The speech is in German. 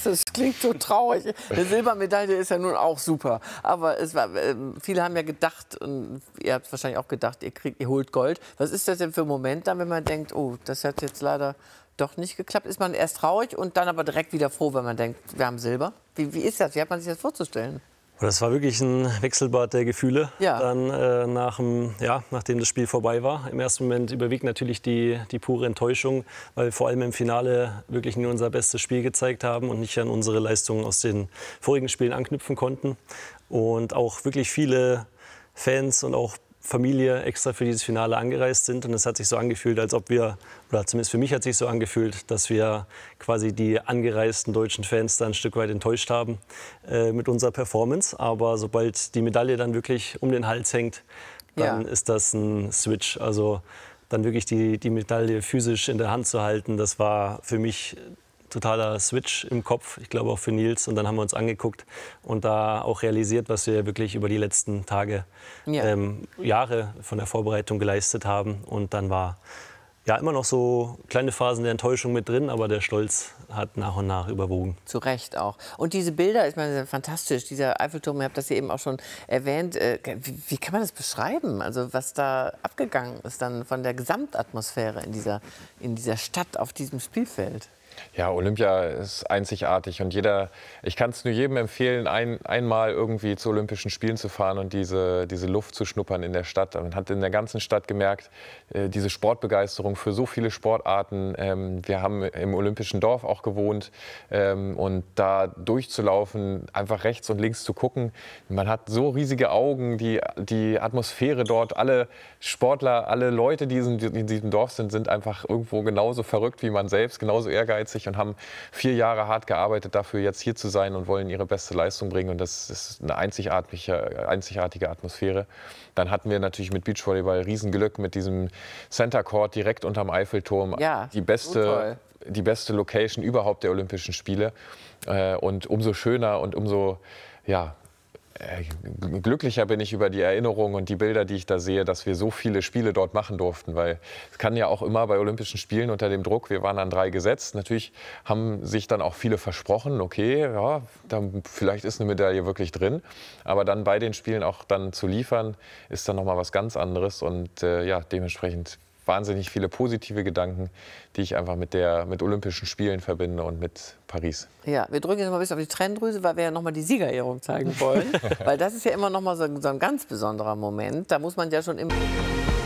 Das klingt so traurig. Eine Silbermedaille ist ja nun auch super. Aber es war, viele haben ja gedacht, und ihr habt wahrscheinlich auch gedacht, ihr holt Gold. Was ist das denn für ein Moment dann, wenn man denkt, oh, das hat jetzt leider doch nicht geklappt? Ist man erst traurig und dann aber direkt wieder froh, wenn man denkt, wir haben Silber? Wie ist das? Wie hat man sich das vorzustellen? Das war wirklich ein Wechselbad der Gefühle. Ja. Dann nachdem das Spiel vorbei war. Im ersten Moment überwiegt natürlich die pure Enttäuschung, weil wir vor allem im Finale wirklich nur unser bestes Spiel gezeigt haben und nicht an unsere Leistungen aus den vorigen Spielen anknüpfen konnten. Und auch wirklich viele Fans und auch Familie extra für dieses Finale angereist sind. Und es hat sich so angefühlt, als ob wir, oder zumindest für mich hat sich so angefühlt, dass wir quasi die angereisten deutschen Fans da ein Stück weit enttäuscht haben mit unserer Performance. Aber sobald die Medaille dann wirklich um den Hals hängt, dann ist das ein Switch. Also dann wirklich die Medaille physisch in der Hand zu halten, das war für mich totaler Switch im Kopf, ich glaube auch für Nils. Und dann haben wir uns angeguckt und da auch realisiert, was wir wirklich über die letzten Tage, Jahre von der Vorbereitung geleistet haben. Und dann war ja immer noch so kleine Phasen der Enttäuschung mit drin, aber der Stolz hat nach und nach überwogen. Zu Recht auch. Und diese Bilder, ich meine, fantastisch. Dieser Eiffelturm, ihr habt das ja eben auch schon erwähnt. Wie kann man das beschreiben? Also was da abgegangen ist dann von der Gesamtatmosphäre in dieser Stadt, auf diesem Spielfeld? Ja, Olympia ist einzigartig und ich kann es nur jedem empfehlen, einmal irgendwie zu Olympischen Spielen zu fahren und diese Luft zu schnuppern in der Stadt. Man hat in der ganzen Stadt gemerkt, diese Sportbegeisterung für so viele Sportarten. Wir haben im Olympischen Dorf auch gewohnt und da durchzulaufen, einfach rechts und links zu gucken. Man hat so riesige Augen, die Atmosphäre dort, alle Sportler, alle Leute, die in diesem Dorf sind einfach irgendwo genauso verrückt wie man selbst, genauso ehrgeizig und haben 4 Jahre hart gearbeitet dafür, jetzt hier zu sein und wollen ihre beste Leistung bringen. Und das ist eine einzigartige Atmosphäre. Dann hatten wir natürlich mit Beachvolleyball Riesenglück mit diesem Center Court direkt unterm Eiffelturm. Ja, die beste Location überhaupt der Olympischen Spiele. Und umso schöner und umso glücklicher bin ich über die Erinnerungen und die Bilder, die ich da sehe, dass wir so viele Spiele dort machen durften. Weil es kann ja auch immer bei Olympischen Spielen unter dem Druck, wir waren an 3 gesetzt. Natürlich haben sich dann auch viele versprochen, okay, ja, dann vielleicht ist eine Medaille wirklich drin. Aber dann bei den Spielen auch dann zu liefern, ist dann nochmal was ganz anderes. Und dementsprechend wahnsinnig viele positive Gedanken, die ich einfach mit Olympischen Spielen verbinde und mit Paris. Ja, wir drücken jetzt mal ein bisschen auf die Tränendrüse, weil wir ja noch mal die Siegerehrung zeigen wollen. Weil das ist ja immer noch mal so ein ganz besonderer Moment. Da muss man ja schon immer